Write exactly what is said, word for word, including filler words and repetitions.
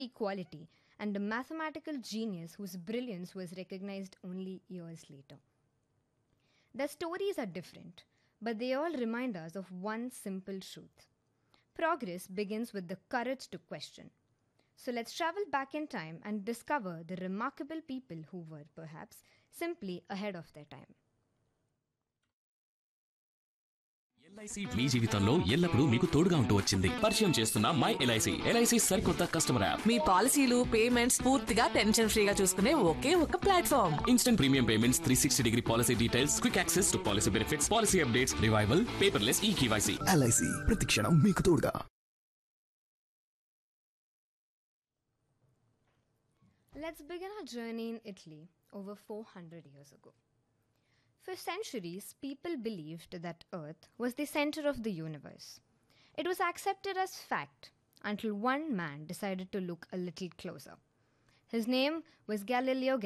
equality, and a mathematical genius whose brilliance was recognized only years later. Their stories are different, but they all remind us of one simple truth: progress begins with the courage to question. So let's travel back in time and discover the remarkable people who were, perhaps, simply ahead of their time. LIC మీ జీవితంలో ఎల్లప్పుడూ మీకు తోడుగా ఉంటూ వచ్చింది. పరిచయం చేస్తున్న my LIC LIC సరికొత్త customer app. మీ పాలసీలు పేమెంట్స్ పూర్తిగా టెన్షన్ ఫ్రీగా చూసుకునే ఒకే ఒక platform. Instant premium payments, three sixty degree policy details, quick access to policy benefits, policy updates, revival, paperless ఈ కేవైసీ. ఎల్ఐసి ప్రతి క్షణం మీకు తోడుగా. Let's begin our journey in Italy over four hundred years ago. For centuries, people believed that Earth was the center of the universe. It was accepted as fact until one man decided to look a little closer. His name was Galileo